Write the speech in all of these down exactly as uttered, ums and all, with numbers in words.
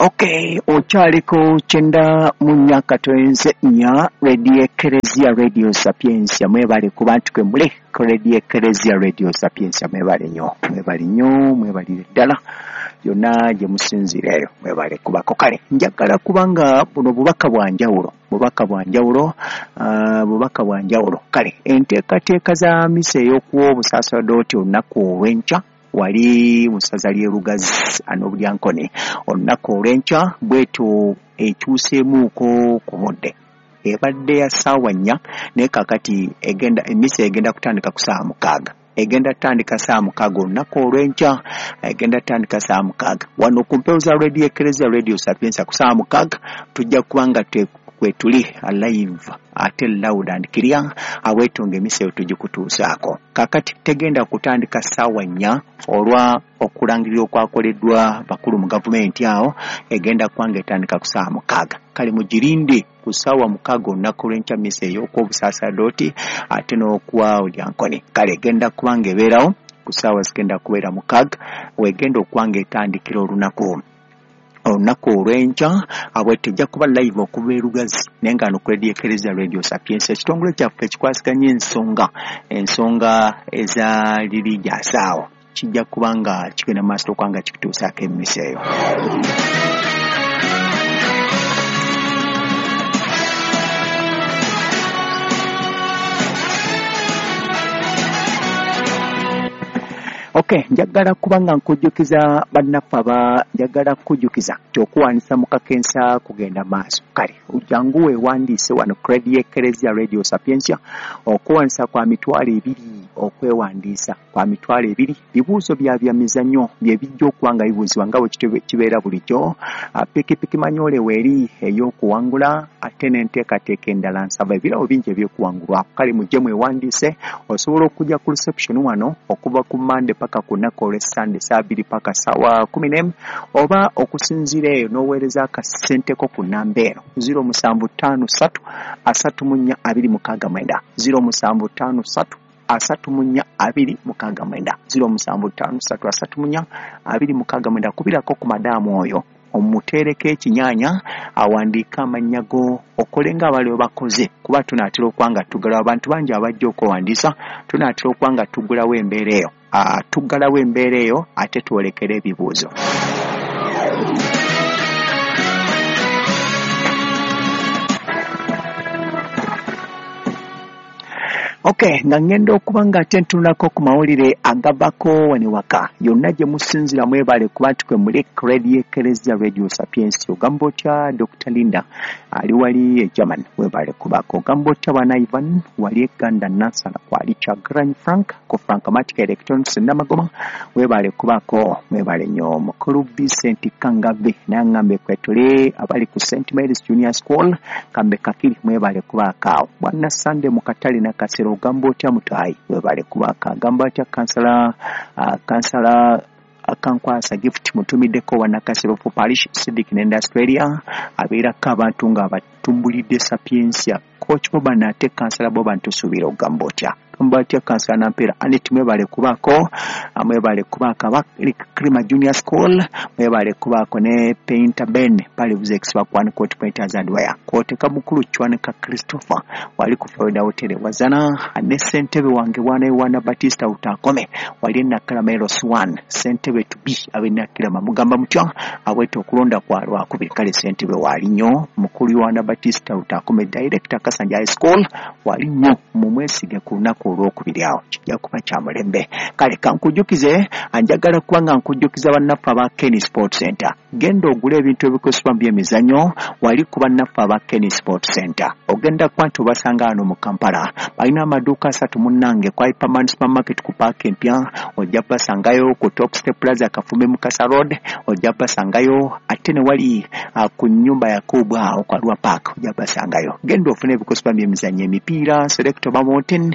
Okay, ochaliko chenda munya katwenze nya Radio Ecclesia Radio Sapiensia mwebale ku bantu kwe mule ko Radio Ecclesia Radio Sapiensia mwebale nyo mwebale nyo mwebale ddala yonna gye musinzireyo mwebale kubako kale njagala kubanga buno bubaka bwa njawulo bubaka bwa njawulo uh, bubaka bwa njawulo kale enteekateeka za misa ey'okuwa obusaasadooti olunaku olw'enkya wali musaza lye Lugazi anobulyankone olunaku olw'enkya bwetu ekyuseemuuko ku budde ebadde ya ssaawa nnya naye kakati egenda emisa egenda kutandika ku ssaawa mukaaga egenda tandika ssaawa mukaaga olunaku olw'enkya egenda tandika ssaawa mukaaga wano ku mpewo za Radio Ecclesia Radio Sapiensia ku ssaawa mukaaga tujja kubanga kwetuli alive ate loud and clear awetonga emisa yo tugikutuusaako kakati tegenda kutandika ssaawa nnya olwa okulangirira okwakoleddwa bakulu mu gavumenti awo egenda kubanga etandika ku ssaawa mukaaga kale mugirinde ku ssaawa mukaaga olunaku lw'enkya misa ey'okw'obusaasadooti ate n'okuwa olyankone kale egenda kubanga ebeerawo ku ssaawa zigenda kubeera mukaaga wegenda okubanga etandikira olunaku olunaku olw'enkya abwe tejja kuba live okuva e Lugazi naye nga ku Radio Ecclesia Radio Sapiensia ekitongole kyaffe ekikwasiganya ensonga ensonga eza religious awo kijja kubanga kigenda maaso okwanga kikutuusaako emisa eyo. Okay, njagala kubanga nkujjukiza bannaffe aba njagala kujjukiza okuwandiisa mu kakensa kugenda maaso kale ujjangu weewandiise wano ku Radio Ecclesia Radio Sapiensia okuwandiisa kwa mitwalo ebiri okwewandiisa kwa mitwalo ebiri bibuuzo bya bya mizannyo bye bijja okubanga bibuuzibwa nga bwe kibeera bulijjo pikipiki manyole weeri ey'okuwangula ate n'enteekateeka endala nsava ebirawo bingi eby'okuwangulwa kale mujje mwewandiise osobola okujja ku reception wano okuva ku Monday paka ku nnaku olw'Essande saabiri paka ssaawa kumi n'emu oba okusinziira eyo n'oweereza akasenteko ku nnamba eno zero musanvu ttaano ssatu asatu mu nnya abiri mukaaga mwenda zero musanvu ttaano ssatu asatu mu nnya abiri mukaaga mwenda zero musanvu ttaano ssatu asatu mu nnya abiri mukaaga mwenda kubirako ku madaamu oyo omuteereko ekinyaanya awandiika amannya go okolenga abali bakoze kuba tunaatera okwanga tugala abantu bangi abajja okwewandiisa tunaatera okwanga tugulawo embeera eyo tuggalawo embeera eyo ate twolekera ebibuuzo. Okay, nga ngenda okuba nga ate ntunulako ku mawulire agabako waniwaka yonna gye musinzira mwebale ku bantu kwe muli Radio Ecclesia Radio Sapiensia ogamba otya Doctor Linda ali wali e German mwebale kubako ogamba otya bana Ivan wali e Uganda Nansana kwali Chagrani Frank ko Frankomatic Electronics Namagoma mwebale kubako mwebale nnyo mukulu Vincent Kangabe nangambe kwetule abali ku Saint Mary's Junior School kambe kakiri mwebale kubaka bwana Sunday mukatali na kasero ogamba otya mutayi webale kubaka agamba atya kansala uh, kansala akankwasa gift mutumiddeko wanakasero for parish Siddick ne Australia abeerako abantu nga batumbulidde Sapiensia coach boba nate kansala boba ntusubira ogamba otya mbati kansala nampera anet mwebale kubako mwebale kubaka bali Krima Junior School mwebale kubako ne Painter Ben pale buzex bakwana court painters and wire court kabukulu chwanika Christopher wali ku Florida hotel wazana ne sentebe wange wana wana Batista utakome wali na Caramelo Swan sentebe to be abena kirama mugamba mutya awete okulonda kwa lwa kubiri kale sentebe wali nnyo mukulu wana Batista utakome director Kasanja High School wali nnyo mumwesige kunako olwokubiri awo kijja kuba kya mulembe kale kankujukize anjagala kubanga nkujjukiza bannaffe aba Kenny Sports Center genda ogula ebintu ebikozesebwa mu byemizannyo wali ku bannaffe aba Kenny Sports Center ogenda kwantu basanga ano mu Kampala balina amaduuka asatu munnange kwa Hyperman Supermarket ku Park empya ojja basangayo ku Top Step Plaza Kafume Mukasa Road ojja basangayo ate ne wali uh, ku nyumba ya kubwa kwa Lwa Park ojja basangayo genda ofune ebikozesebwa mu byemizannyo emipiira Selector Mountain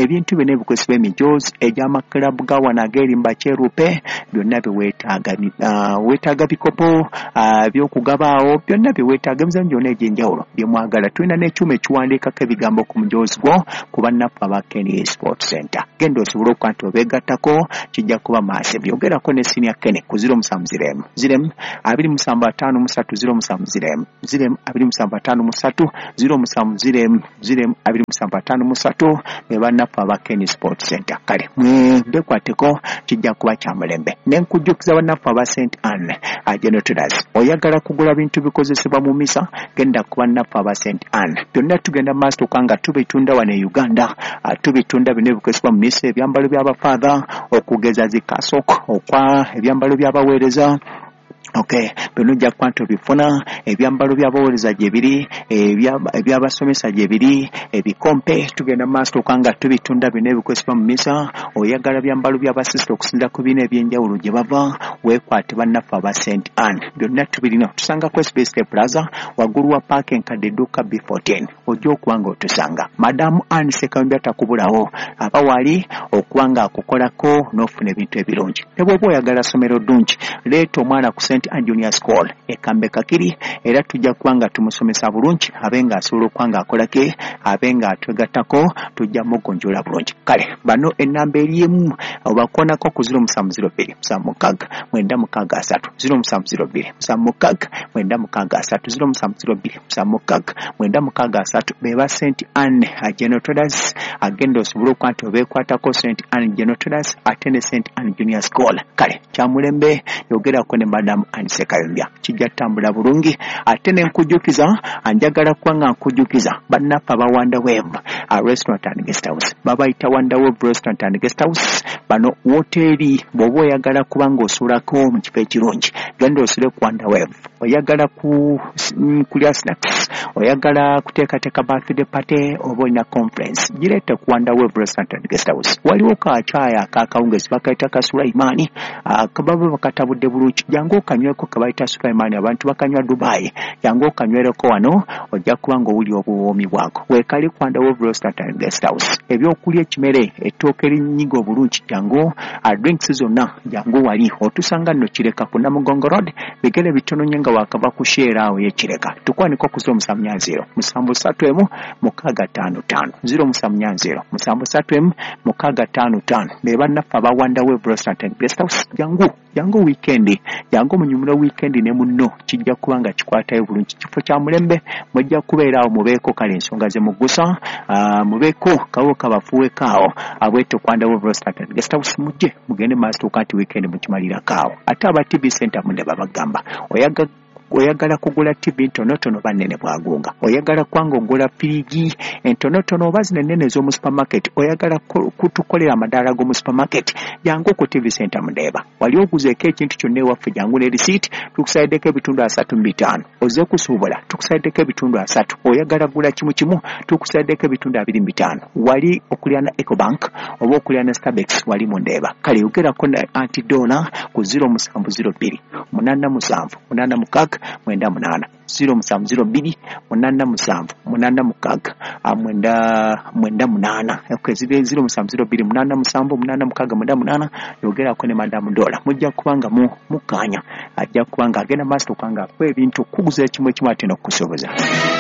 ebintu bino ebikozesebwa emijozi egy'amakalabu ga wano ag'erimba kyerupe byonna biweetaaga uh, weetaaga bikopo uh, by'okugabaawo byonna biweetaaga emizanyo gyonna egy'enjawulo byemwagala. Tulina n'ekyuma ekiwandiikako ebigambo ku mujozi gwo ku bannaffe aba Kenny Sports Center. Genda osobole okuba nti obeegattako kijja kuba maaso. Byogerako ne Senior Kenny ku ziro musanvu ziro emu ziro emu abiri musanvu ataano mu ssatu ziro musanvu ziro emu ziro emu abiri musanvu ataano mu ssatu ziro musanvu ziro emu ziro emu abiri musanvu ataano mu ssatu be bannaffe aba Kenny Sports Center. Kale mbekwateko kijja kuba kya mulembe. Ne nkujjukiza bannaffe aba Saint Anne General Traders. Oyagala kugula bintu bikozesebwa mu misa genda ku bannaffe aba Saint Anne. Byonna tugenda maaso tukanga tubitunda wano e Uganda. Tubitunda bino ebikozesebwa mu misa ebyambalo by'abafaadha okugeza zikasoko okwa ebyambalo by'abaweereza. Okay, bino jja kwanto bifuna ebyambalo by'abaweereza gye biri ebyabasomesa gye biri ebikompe tugenda maaso tukanga tubitunda bino ebikozesebwa mu misa. Oyagala byambalo by'abasisita okusinda ku bino eby'enjawulo gye bava weekwate bannaffe aba Saint Anne. Byonna tubirina tusanga ku Space Plaza waggulu wa paaka enkadde edduuka B fourteen ojja okuba nga otusanga. Madamu Anne Ssekayumbi atakubulawo aba wali okuba nga akukolako n'ofuna ebintu ebirungi. Ne bw'oba oyagala ssomero ddungi leeta omwana ku Saint Anne Junior School ekambe kakiri era tujja kuba nga tumusomesa bulungi abe nga asobola okuba nga akolake abe nga atwegattako tujja mugonjoola bulungi. Kale bano ennamba eri emu obakoonako ku ziro musanvu ziro bbiri musanvu mukaaga mwenda mukaaga asatu ziro musanvu ziro bbiri musanvu mukaaga mwenda mukaaga asatu ziro musanvu ziro bbiri musanvu mukaaga mwenda mukaaga asatu be ba Saint Anne General Traders. Agenda osobole okuba nti obeekwatako Saint Anne General Traders ate ne Saint Anne Junior School. Kale kyamulembe yogerako ne Madamu Anne Ssekayumbi kijja tambula bulungi. Ate ne nkujjukiza anjagala kuba nga nkujjukiza bannaffe aba Wonder Wave a Restaurant and Guest House. Babayita Wonder Wave Restaurant and Guest House. Bano woteeri bw'oba oyagala kuba ng'osuulako mu kifo ekirungi genda osule ku Wonder Wave. Oyagala ku kulya snacks, oyagala kuteekateeka birthday party oba olina conference gireete ku Wonder Wave Restaurant and Guest House. Waliwo kacaaya akakawungezi bakayita ka Sulaimaani kababa bakatabudde bulungi. Jangu okanyweko kabayita Sulaimaani abantu bakanywa Dubai. Jangu okanywereko wano ojja kuba ng'owuli obuwoomi bwako. Weekali ku Wonder Wave Restaurant and Guest House. Ebyokulya ekimere ettooke erinyiga obulungi jangu drinks zonna jangu wali otusanga nno Kireka ku Namugongo Road bigere bitono nnyo nga wakava ku share awo y'Ekireka. Tukwaniko ku ziro musanvu nnya ziro musanvu ssatu emu mukaaga ttaano ttaano ziro musanvu nnya ziro musanvu ssatu emu mukaaga ttaano ttaano be bannaffe aba Wonder Wave Restaurant and Guest House. Jangu jangu weekend jangu munyumiro weekend ne munno kijja kuba nga kikwatayo bulungi. Kifo kya mulembe mujja kubeera awo mubeeko kale ensonga ze mugusa mubeeko kawo kabafuwekaawo abwete ku Wonder Wave Restaurant and Guest House mujje mugende maaso tukati weekend mukimalira kaawo. Ate aba T V Center munde babagamba oyaga oyagala kugula T V ntonotono banene bwagunga. Oyagala kwanga ogula firigi entonotono oba zinene ez'omu supermarket. Oyagala kutukolera amadaala g'omu supermarket jangu ku T V Center Mundeeba. Wali oguzeeko ekintu kyonna ewaffe jangu ne receipt tukusaideko ebitundu asatu mu bitaano. Ozze kusuubula tukusaideko ebitundu asatu. Oyagala gula kimu kimu tukusaideko ebitundu abiri mu bitaano. Wali okulya na Ecobank oba okulya na Starbex wali Mundeeba. Kale yogerako na Antidola ku ziro musanvu ziro bbiri munaana musanvu munaana mukaaga mwenda munaana ziro musanvu ziro bbiri munaana musanvu munaana mukaaga mwenda mwenda munaana. Okwezibe ziro musanvu ziro bbiri munaana musanvu munaana mukaaga mwenda munaana. Yogerako ne Madamu Dola mujja kubanga mu mukanya ajja kubanga agenda maaso tukanga kwe ebintu kuguza ekimu ekimu ate n'okukusoboza.